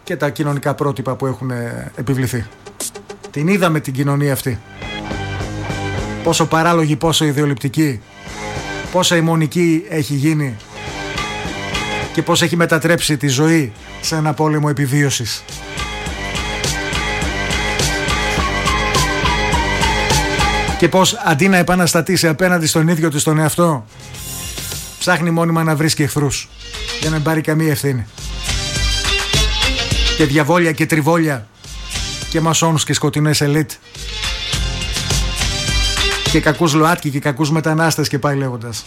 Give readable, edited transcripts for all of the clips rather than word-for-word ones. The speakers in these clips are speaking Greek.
και τα κοινωνικά πρότυπα που έχουν επιβληθεί. Την είδαμε την κοινωνία αυτή. Πόσο παράλογη, πόσο ιδεολειπτική, πόσο αιμονική έχει γίνει και πώς έχει μετατρέψει τη ζωή σε ένα πόλεμο επιβίωσης. Και πώς αντί να επαναστατήσει απέναντι στον ίδιο της τον εαυτό, ψάχνει μόνιμα να βρίσκει εχθρούς για να μην πάρει καμία ευθύνη. Και διαβόλια και τριβόλια και μασόνους και σκοτεινές ελίτ και κακούς ΛΟΑΤΚΙ και κακούς μετανάστες και πάει λέγοντας.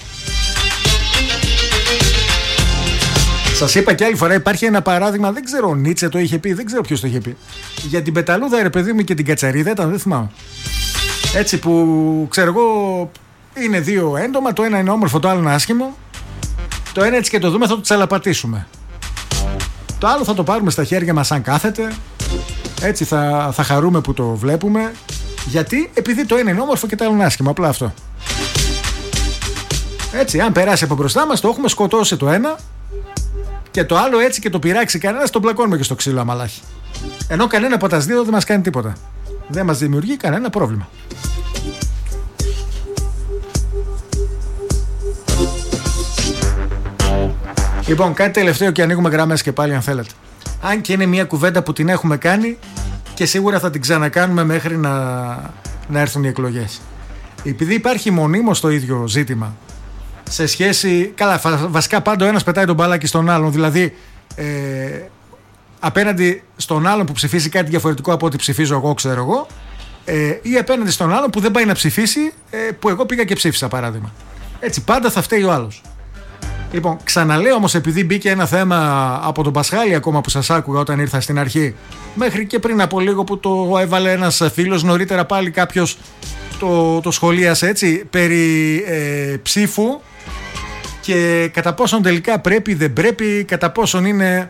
Σας είπα και άλλη φορά, υπάρχει ένα παράδειγμα, δεν ξέρω, ο Νίτσε το είχε πει, δεν ξέρω ποιος το είχε πει, για την πεταλούδα, ρε παιδί μου, και την κατσαρίδα, δεν θυμάμαι. Έτσι που, ξέρω εγώ, είναι δύο έντομα, το ένα είναι όμορφο, το άλλο είναι άσχημο. Το ένα έτσι και το δούμε θα το τσαλαπατήσουμε. Το άλλο θα το πάρουμε στα χέρια μας αν κάθεται. Έτσι θα χαρούμε που το βλέπουμε. Γιατί, επειδή το ένα είναι όμορφο και το άλλο είναι άσχημο, απλά αυτό. Έτσι, αν περάσει από μπροστά μας, το έχουμε σκοτώσει το ένα και το άλλο έτσι και το πειράξει κανένας, το μπλακώνουμε και στο ξύλο αμαλάχι. Ενώ κανένα από τα δύο δεν μας κάνει τίποτα. Δεν μας δημιουργεί κανένα πρόβλημα. Λοιπόν, κάτι τελευταίο και ανοίγουμε γραμμές και πάλι αν θέλετε. Αν και είναι μια κουβέντα που την έχουμε κάνει και σίγουρα θα την ξανακάνουμε μέχρι να έρθουν οι εκλογές. Επειδή υπάρχει μονίμως το ίδιο ζήτημα σε σχέση, καλά, βασικά πάντα ο ένας πετάει τον μπαλάκι στον άλλον, δηλαδή απέναντι στον άλλον που ψηφίσει κάτι διαφορετικό από ό,τι ψηφίζω εγώ, ξέρω εγώ, ή απέναντι στον άλλον που δεν πάει να ψηφίσει, που εγώ πήγα και ψήφισα, παράδειγμα. Έτσι, πάντα θα φταίει ο άλλος. Λοιπόν, ξαναλέω όμως, επειδή μπήκε ένα θέμα από τον Πασχάλη ακόμα που σας άκουγα όταν ήρθα στην αρχή, μέχρι και πριν από λίγο που το έβαλε ένας φίλος, νωρίτερα πάλι κάποιος το σχολίασε, έτσι, περί ψήφου και κατά πόσον τελικά πρέπει, δεν πρέπει, κατά πόσον είναι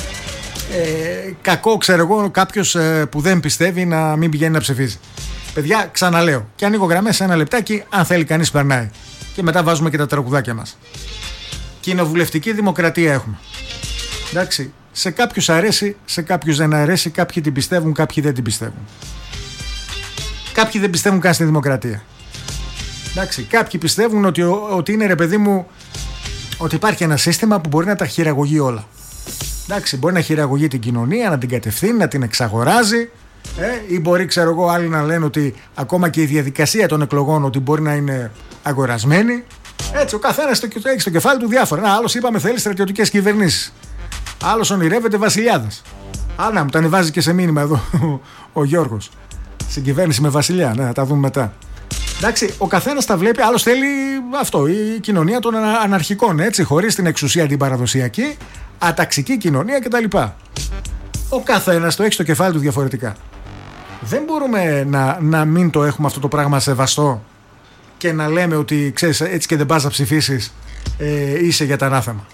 κακό, ξέρω εγώ, κάποιος που δεν πιστεύει να μην πηγαίνει να ψηφίζει. Παιδιά, ξαναλέω και ανοίγω γραμμές σε ένα λεπτάκι, αν θέλει κανείς περνάει και μετά βάζουμε και τα τραγουδάκια μας. Κοινοβουλευτική δημοκρατία έχουμε. Εντάξει, σε κάποιους αρέσει, σε κάποιους δεν αρέσει, κάποιοι την πιστεύουν, κάποιοι δεν την πιστεύουν. Κάποιοι δεν πιστεύουν καν στη δημοκρατία. Εντάξει, κάποιοι πιστεύουν ότι είναι, ρε παιδί μου, ότι υπάρχει ένα σύστημα που μπορεί να τα χειραγωγεί όλα. Εντάξει, μπορεί να χειραγωγεί την κοινωνία, να την κατευθύνει, να την εξαγοράζει, ή μπορεί, ξέρω εγώ, άλλοι να λένε ότι ακόμα και η διαδικασία των εκλογών ότι μπορεί να είναι αγορασμένη. Έτσι, ο καθένας έχει στο κεφάλι του διάφορα. Άλλος είπαμε θέλει στρατιωτικές κυβερνήσεις. Άλλος ονειρεύεται βασιλιάδες. Να μου τα ανεβάζει και σε μήνυμα εδώ ο Γιώργος. Συγκυβέρνηση με βασιλιά, ναι, θα τα δούμε μετά. Εντάξει, ο καθένας τα βλέπει, άλλος θέλει αυτό, η κοινωνία των αναρχικών, έτσι, χωρίς την εξουσία την παραδοσιακή, αταξική κοινωνία κτλ. Ο καθένας το έχει στο κεφάλι του διαφορετικά. Δεν μπορούμε να μην το έχουμε αυτό το πράγμα σεβαστό και να λέμε ότι, ξέρεις, έτσι και δεν πας να ψηφίσεις, είσαι για τα ανάθεμα.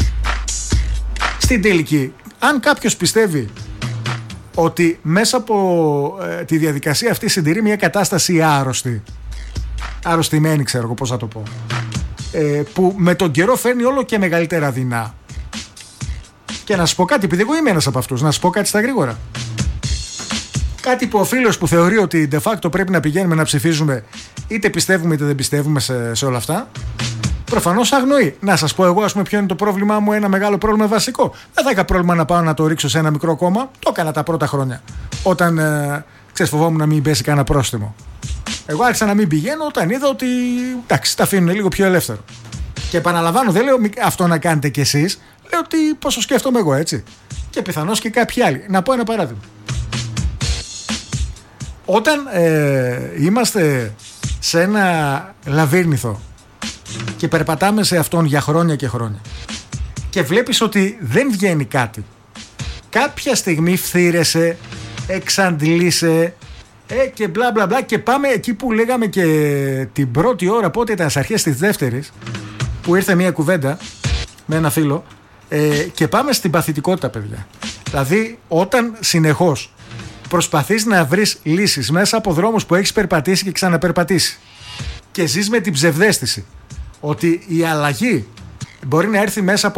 Στην τελική, αν κάποιος πιστεύει ότι μέσα από τη διαδικασία αυτή συντηρεί μια κατάσταση αρρωστημένη, ξέρω εγώ πώς θα το πω, που με τον καιρό φέρνει όλο και μεγαλύτερα δεινά. Και να σου πω κάτι, επειδή εγώ είμαι ένας από αυτούς, να σου πω κάτι στα γρήγορα. Κάτι που ο φίλος που θεωρεί ότι de facto πρέπει να πηγαίνουμε να ψηφίζουμε, είτε πιστεύουμε είτε δεν πιστεύουμε σε όλα αυτά, προφανώς αγνοεί. Να σας πω εγώ, ας πούμε, ποιο είναι το πρόβλημά μου, ένα μεγάλο πρόβλημα βασικό. Δεν θα είχα πρόβλημα να πάω να το ρίξω σε ένα μικρό κόμμα. Το έκανα τα πρώτα χρόνια. Όταν ξέρεις, φοβόμουν να μην πέσει κανένα πρόστιμο. Εγώ άρχισα να μην πηγαίνω όταν είδα ότι εντάξει, τα αφήνουν λίγο πιο ελεύθερο. Και επαναλαμβάνω, δεν λέω αυτό να κάνετε κι εσείς. Λέω ότι πόσο σκέφτομαι εγώ, έτσι. Και πιθανώς και κάποιοι άλλοι. Να πω ένα παράδειγμα. Όταν είμαστε σε ένα λαβύρνηθο και περπατάμε σε αυτόν για χρόνια και χρόνια και βλέπεις ότι δεν βγαίνει κάτι, κάποια στιγμή φθήρεσαι, εξαντλείσαι και μπλα μπλα μπλα και πάμε εκεί που λέγαμε και την πρώτη ώρα, πότε ήταν, στις αρχές της δεύτερης, που ήρθε μια κουβέντα με ένα φίλο, και πάμε στην παθητικότητα, παιδιά. Δηλαδή όταν συνεχώς προσπαθείς να βρεις λύσεις μέσα από δρόμους που έχεις περπατήσει και ξαναπερπατήσει και ζεις με την ψευδαίσθηση ότι η αλλαγή μπορεί να έρθει μέσα από